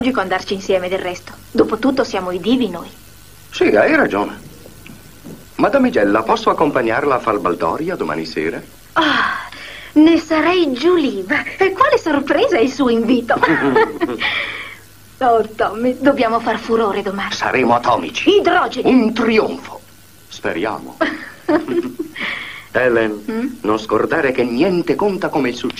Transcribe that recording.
logico andarci insieme del resto. Dopotutto siamo i divi noi. Sì, hai ragione. Madamigella, posso accompagnarla a Falbaldoria domani sera? Ah, ne sarei giuliva. E quale sorpresa il suo invito. Oh, Tommy, dobbiamo far furore domani. Saremo atomici. Idrogeni. Un trionfo. Speriamo. Helen, non scordare che niente conta come il successo.